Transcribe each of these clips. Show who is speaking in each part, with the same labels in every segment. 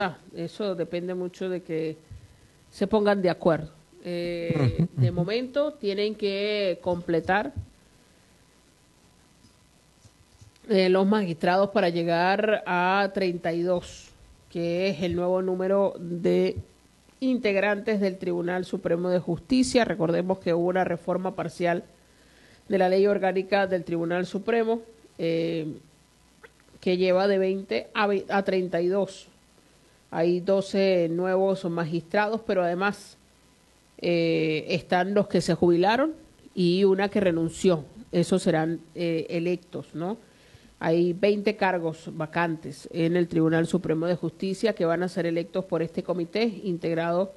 Speaker 1: Eso depende mucho de que se pongan de acuerdo. De momento tienen que completar los magistrados para llegar a 32, que es el nuevo número de integrantes del Tribunal Supremo de Justicia. Recordemos que hubo una reforma parcial de la ley orgánica del Tribunal Supremo que lleva de 20 a 32. Hay 12 nuevos magistrados, pero además están los que se jubilaron y una que renunció. Esos serán electos, ¿no? Hay 20 cargos vacantes en el Tribunal Supremo de Justicia que van a ser electos por este comité, integrado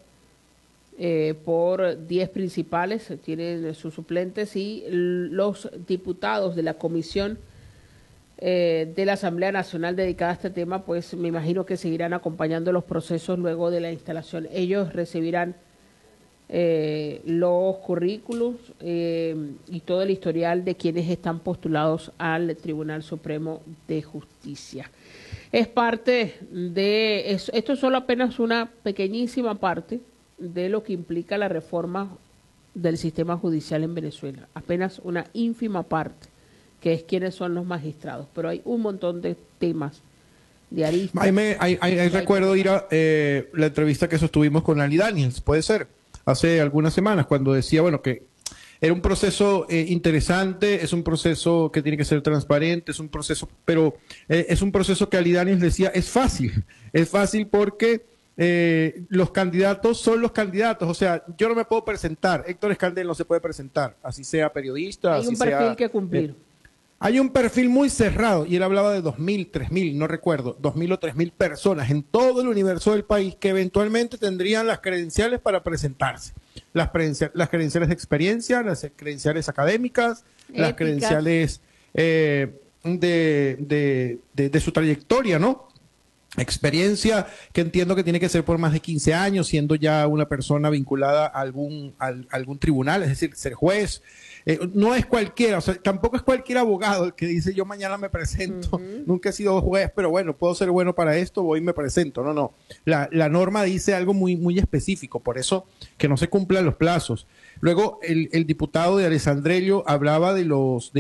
Speaker 1: por 10 principales, tienen sus suplentes, y los diputados de la comisión de la Asamblea Nacional dedicada a este tema, pues me imagino que seguirán acompañando los procesos luego de la instalación. Ellos recibirán los currículos y todo el historial de quienes están postulados al Tribunal Supremo de Justicia. Es parte de eso. Esto es solo apenas una pequeñísima parte de lo que implica la reforma del sistema judicial en Venezuela. Apenas una ínfima parte, que es quiénes son los magistrados. Pero hay un montón de temas de aristas.
Speaker 2: Ahí recuerdo ir a la entrevista que sostuvimos con Ali Daniels, puede ser, hace algunas semanas, cuando decía, bueno, que era un proceso interesante, es un proceso que tiene que ser transparente, es un proceso, pero es un proceso que Ali Daniels decía, es fácil porque los candidatos son los candidatos, o sea, yo no me puedo presentar, Héctor Escandel no se puede presentar, así sea periodista,
Speaker 1: hay un perfil que cumplir.
Speaker 2: Hay un perfil muy cerrado, y él hablaba de 2.000, 3.000, no recuerdo, 2.000 o 3.000 personas en todo el universo del país que eventualmente tendrían las credenciales para presentarse. Las credenciales de experiencia, las credenciales académicas, las credenciales de su trayectoria, ¿no? Experiencia que entiendo que tiene que ser por más de 15 años, siendo ya una persona vinculada a algún tribunal, es decir, ser juez. No es cualquiera, o sea, tampoco es cualquier abogado el que dice yo mañana me presento, nunca he sido juez, pero bueno, puedo ser bueno para esto, voy y me presento. No. La norma dice algo muy específico, por eso que no se cumplan los plazos. Luego, el diputado de Alessandrello hablaba de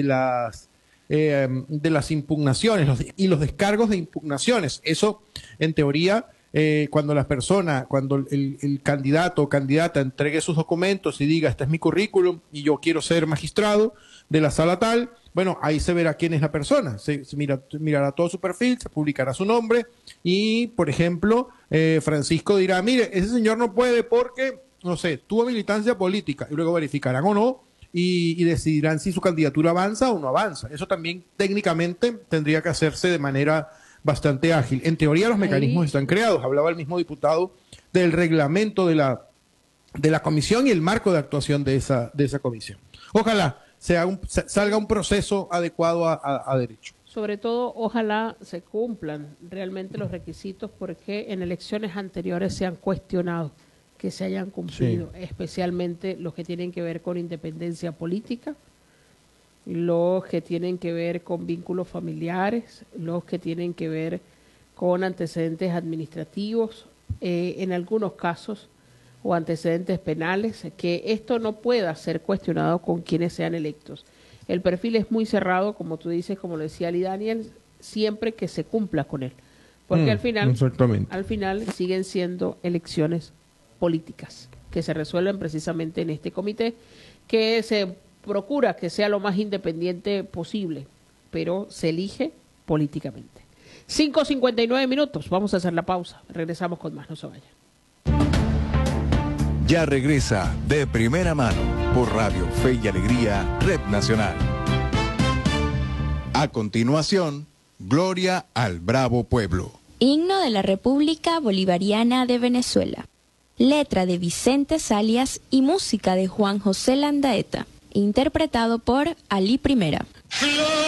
Speaker 2: las impugnaciones y los descargos de impugnaciones. Eso, en teoría, cuando el candidato o candidata entregue sus documentos y diga, este es mi currículum y yo quiero ser magistrado de la sala tal, bueno, ahí se verá quién es la persona, se mirará todo su perfil, se publicará su nombre y, por ejemplo, Francisco dirá, mire, ese señor no puede porque, no sé, tuvo militancia política, y luego verificarán o no, y decidirán si su candidatura avanza o no avanza. Eso también técnicamente tendría que hacerse de manera bastante ágil. En teoría los mecanismos están creados. Hablaba el mismo diputado del reglamento de la comisión y el marco de actuación de esa comisión. Ojalá salga un proceso adecuado a derecho.
Speaker 1: Sobre todo, ojalá se cumplan realmente los requisitos, porque en elecciones anteriores se han cuestionado que se hayan cumplido, especialmente los que tienen que ver con independencia política, los que tienen que ver con vínculos familiares, los que tienen que ver con antecedentes administrativos, en algunos casos, o antecedentes penales, que esto no pueda ser cuestionado con quienes sean electos. El perfil es muy cerrado, como tú dices, como lo decía Ali Daniel, siempre que se cumpla con él, porque al final siguen siendo elecciones políticas que se resuelven precisamente en este comité, que se procura que sea lo más independiente posible, pero se elige políticamente. 5:59 minutos, vamos a hacer la pausa, regresamos con más, no se vayan.
Speaker 3: Ya regresa De Primera Mano por Radio Fe y Alegría, Red Nacional. A continuación, Gloria al Bravo Pueblo.
Speaker 4: Himno de la República Bolivariana de Venezuela. Letra de Vicente Salias y música de Juan José Landaeta. Interpretado por Ali Primera.